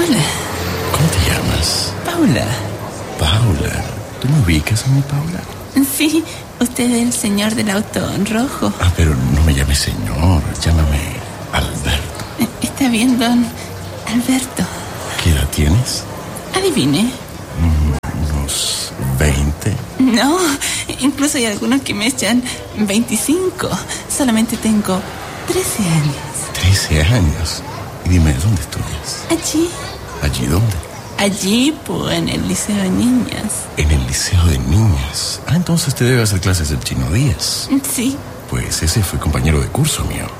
Hola. ¿Cómo te llamas? Paula. Paula. ¿Tú me ubicas a mi Paula? Sí, usted es el señor del auto rojo. Pero no me llames señor, llámame Alberto. Está bien, don Alberto. ¿Qué edad tienes? Adivine. Unos 20. No, incluso hay algunos que me echan 25. Solamente tengo 13 años. 13 años. Y dime, ¿dónde estudias? Allí. ¿Allí dónde? Allí, pues, en el liceo de niñas. En el liceo de niñas. Entonces te debe hacer clases del Chino Díaz. Sí. Pues ese fue compañero de curso mío.